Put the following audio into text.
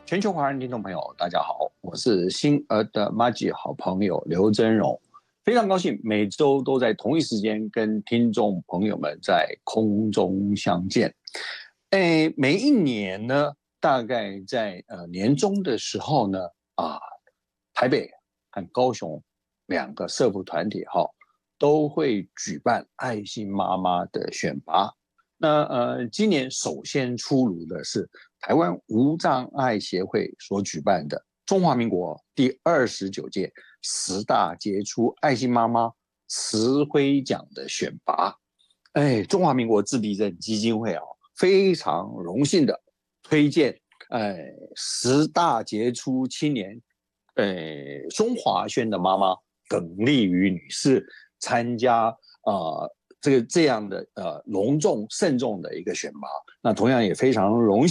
全球华人听众朋友，大家好，我是新儿的麻吉好朋友刘真荣，非常高兴每周都在同一时间跟听众朋友们在空中相见。每一年呢，大概在年中的时候呢，台北和高雄两个社福团体都会举办爱心妈妈的选拔。那今年首先出炉的是台湾无障碍协会所举办的中华民国第29届10大杰出爱心妈妈慈辉奖的选拔。中华民国自闭症基金会非常荣幸的推荐10大杰出青年，中华轩的妈妈耿丽瑜女士参加这样的隆重慎重的一个选拔，那同样也非常荣幸